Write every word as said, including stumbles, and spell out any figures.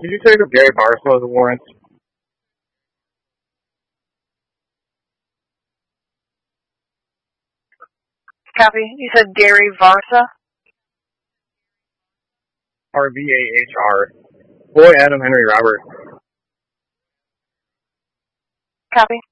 Did you say that Gary Barstow was a warrant? Copy. You said Gary Varsa? R V A H R. Boy Adam Henry Robert. Copy.